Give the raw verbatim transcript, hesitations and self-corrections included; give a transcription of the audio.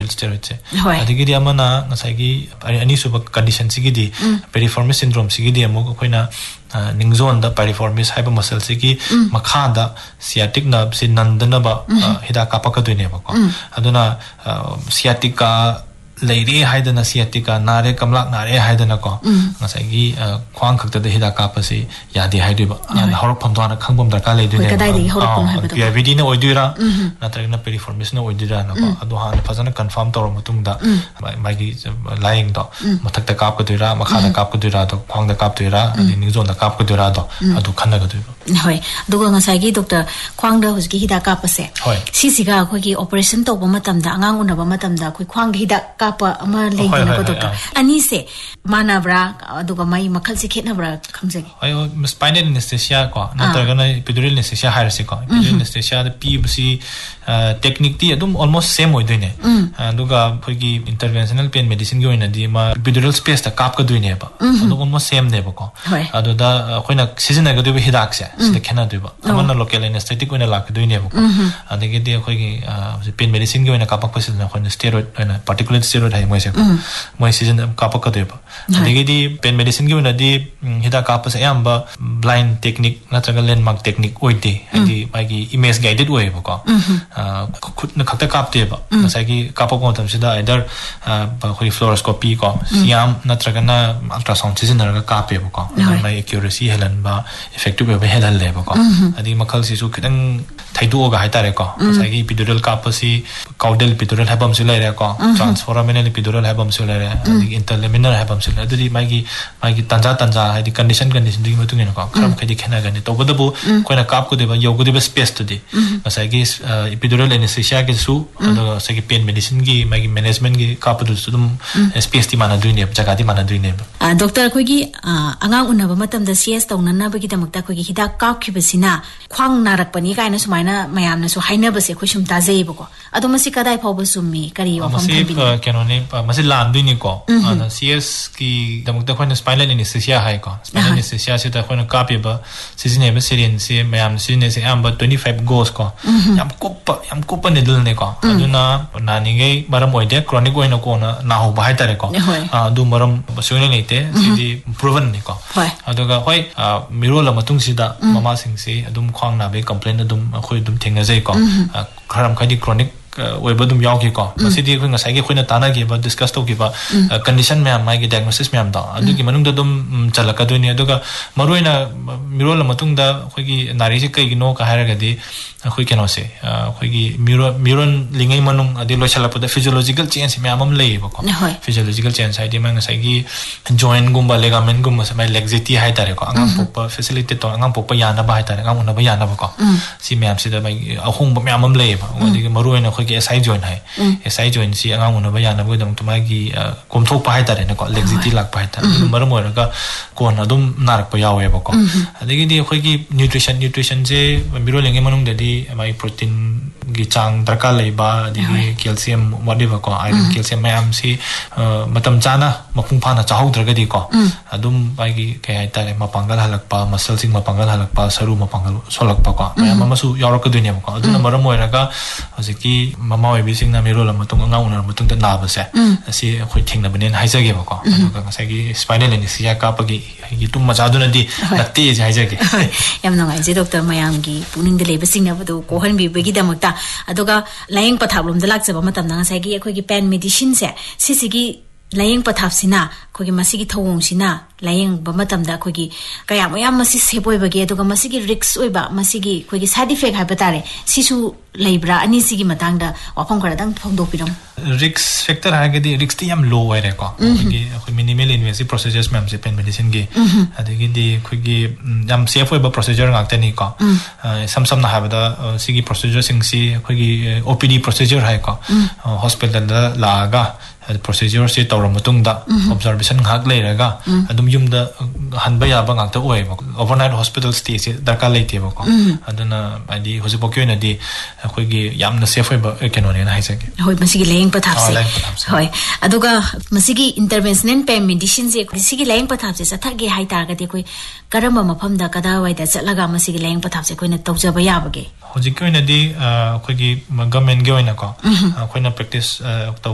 stable steroid se adigi di amana ngasai gi ani suba condition sigi di piriformis syndrome sigi di amu koina ningzon da piriformis haiba muscle sigi makha da sciatic nerve sin nandana ba hida kapaka doine ba ko aduna sciatica leire haidana sciatica nare kamlak nare haidana ko ngasai gi khwang khakta de hida kapasi yadi haidiba horok phamdwana khangbom darka leidune kadai de horok pon haiba P I V D na oidira natragna piriformis na oidira na ko adu han phajana confirm tor mutung da magi lying do mathak ta kap ka dira makha da kap ka dira do khwang da kap dira ni zon da kap ka dira do adu khanna ga dira hoi duga ngasai gi doctor khwang da hosgi hida kapase si siga khoi gi operation to ba matam da angang unaba matam da khoi khwang gi hida apa ama leina ko doctor ani se manabra aduga mai makhal se khena bra khamjagi ayo spinal anesthesia ko natraga na epidural anesthesia hairse ko epidural anesthesia da p bc technique ti adum almost same oidine aduga phogi interventional pain medicine gi oina di ma epidural space ta kap ka duine ba adu almost same ne ba ko adu da khoina season ga du hidak se se khena du ba amana local anesthetic oina la ka duine ba ko adigi di khogi pain medicine gi oina kapak pasil na khoina steroid oina particular steroid hai moi se moi season kapak ka du ba adigi di pain medicine gi oina di hida kapas ayamba blind technique natraga landmark technique oide adi magi image guided way ba ko khut na khata kapte ba sai gi kapak ko tam sida either ba khoi fluoroscopy ko siam natraga na ultrasound season ra kape ba ko mai accuracy helan ba effective ba helan le ba ko adi makhal si su khidang thaidu ga haitare ko sai gi epidural kapasi caudal epidural habam su le re ko transforaminal epidural habam su le re adi interlaminar habam su le adi magi magi tanja tanja adi condition condition di matung ina ko kram khadi khena ga ni to bodabu koina kap ko deba yogu deba space to di sai gi epidural anesthesia ge su ado sai gi pain medicine gi magi management gi kap du su dum space ti mana duine jaga di mana duine a doctor ko gi angang unaba matam da cs tawnana ba gi damakta ko gi hida kap khibasina khwang narak pani kaina sumaina mayam na su haina ba se khusum ta jei ba ko ado masi kadai phau ba summi kari wa pham thabi masi kenone masi lan duine ko ana cs ki damakta khoina spinal anesthesia hai ko spinal anesthesia se ta khoina kapi ba season ba serien se mayam season se amba twenty-five goes ko yam koppa yam koppa needle ne ko aduna nani ngai maram oide chronic oina ko na na ho ba hai tare ko adu maram basune nei te sidi proven ne ko aduga hoi mirola matung sida mama sing se adum khwang na be complain adum khoi dum thenga jai ko kharam khadi chronic oiba dum yaw ki ko masidi khoi ngasai gi khoina tana gi ba discuss to gi ba condition me mai gi diagnosis me am da adu gi manung da dum chalaka do ni aduga maroina mirola matung da khoi gi nari se kai gi no ka hara ga di khoi keno se khoi gi miro miron lingai manung adi lo chala pu da physiological change me amam lei ba ko physiological change ai di ma ngasai gi joint gumba ligament gumba se mai laxity hai tare ko angam pop facility to angam pop ya na ba hai tare angam una ba ya na ba ko si me am si da mai ahung ba me amam lei ba adi gi maroina khoi S I joint hai S I joint si angang una ba yana ba dam tumai gi komthok pa hai tare ne ko laxity lak pa hai tare maram ora ga ko na dum narak pa yawe ba ko adigi di khoi gi nutrition nutrition je miro lenge manung de di mai protein gi chang darka lei ba di calcium whatever ko iron calcium mayam si matam chana mapung phana chahau draga di ko adum bai gi kai hai tare mapangal halak pa muscle sing mapangal halak pa saru mapangal solak pa ko mayam masu yarak ka dunia ko aduna maram ora ga hojiki mama oi bising na miro la matung anga unar matung ta na ba se asi khoi thingna banen haijage ba ko aduga ngasai gi spinal anesthesia ka pa gi gi tum maja duna di natte je haijage yam nangai je doctor mayam gi puning de le basing na bu ko han bi bi gi damakta aduga laying pathablom da lak jaba matam na ngasai gi khoi gi pain medicine se sisi gi laying pathap sina khoi gi masigi thawong sina laying ba matam da khoi gi kaya mayam masi seboi ba gi aduga masigi risks oi ba masigi khoi gi side effect ha batare sisu leibra ani sigi matang da wapam kara dang phongdok piram risks factor ha gi risks ti yam low ai re ko gi khoi minimal invasive procedures mem se pain medicine gi adigi di khoi gi yam safe oi ba procedure ngak tani ko sam sam na ha ba da sigi procedure sing si khoi gi O P D procedure hai ko hospital da la ga procedure se tawra matung da observation ngak le ra ga adum yum da han ba ya ba ngak ta oi overnight hospital stay se darka le te ba ko aduna adi hosipo kyo na di khoi gi yam na safe ba kenone na haise gi hoi masigi laying pathap se hoi aduga masigi interventional pain medicine se masigi laying pathap se sathak ge hai tar ga de koi karamba mafam da kada wai da chatlaga masigi laying pathap se koi na tawja ba ya ba ge hojik koi na di khoi gi government ge oi na ko khoi na practice